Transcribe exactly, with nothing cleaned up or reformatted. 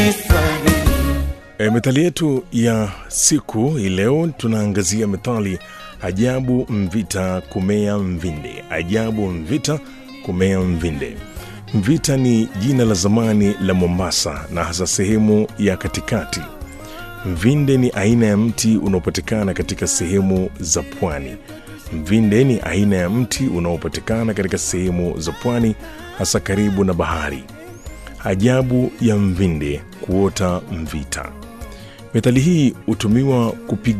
E, methali yetu ya siku leo tunaangazia methali ajabu mvita kumea mvinde. Ajabu mvita kumea mvinde. Mvita ni jina la zamani la Mombasa na hasa sehemu ya katikati. Mvinde ni aina ya mti unaopatikana katika sehemu za pwani. Mvinde ni aina ya mti unaopatikana katika sehemu za pwani hasa karibu na bahari. Ajabu ya mvinde kuota mvita. Methali hii hutumiwa kupigia